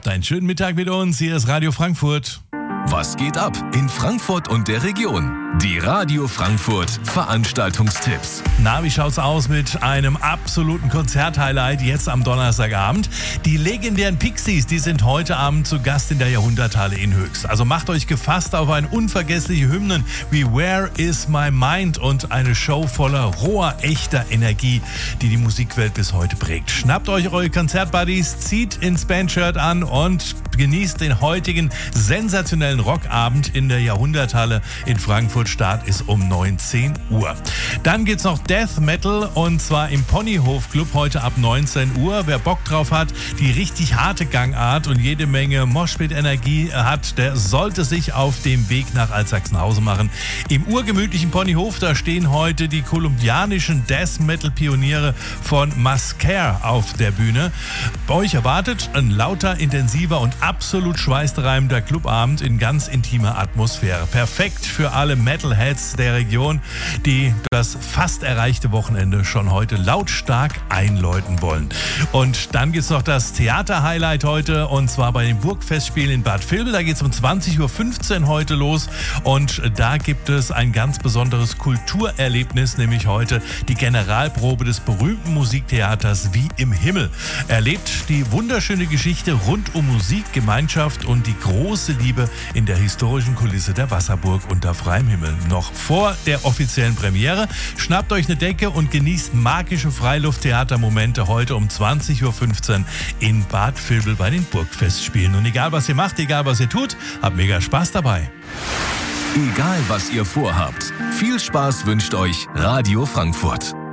Habt einen schönen Mittag mit uns. Hier ist Radio Frankfurt. Was geht ab in Frankfurt und der Region? Die Radio Frankfurt Veranstaltungstipps. Na, wie schaut's aus mit einem absoluten Konzerthighlight jetzt am Donnerstagabend? Die legendären Pixies, die sind heute Abend zu Gast in der Jahrhunderthalle in Höchst. Also macht euch gefasst auf ein unvergessliche Hymnen wie Where is my mind und eine Show voller roher, echter Energie, die die Musikwelt bis heute prägt. Schnappt euch eure Konzertbuddies, zieht ins Bandshirt an und genießt den heutigen sensationellen Rockabend in der Jahrhunderthalle in Frankfurt. Start ist um 19 Uhr. Dann gibt's noch Death Metal und zwar im Ponyhof Club heute ab 19 Uhr. Wer Bock drauf hat, die richtig harte Gangart und jede Menge Moshpit-Energie hat, der sollte sich auf dem Weg nach Altsachsenhausen machen. Im urgemütlichen Ponyhof, da stehen heute die kolumbianischen Death Metal Pioniere von Mascare auf der Bühne. Bei euch erwartet ein lauter, intensiver und absolut schweißtreibender Clubabend in ganz intimer Atmosphäre. Perfekt für alle Metalheads der Region, die das fast erreichte Wochenende schon heute lautstark einläuten wollen. Und dann gibt es noch das Theater-Highlight heute und zwar bei den Burgfestspielen in Bad Vilbel. Da geht es um 20.15 Uhr heute los und da gibt es ein ganz besonderes Kulturerlebnis, nämlich heute die Generalprobe des berühmten Musiktheaters Wie im Himmel. Erlebt die wunderschöne Geschichte rund um Musik, Gemeinschaft und die große Liebe in der historischen Kulisse der Wasserburg unter freiem Himmel. Noch vor der offiziellen Premiere. Schnappt euch eine Decke und genießt magische Freilufttheatermomente heute um 20.15 Uhr in Bad Vilbel bei den Burgfestspielen. Und egal was ihr macht, egal was ihr tut, habt mega Spaß dabei. Egal was ihr vorhabt, viel Spaß wünscht euch Radio Frankfurt.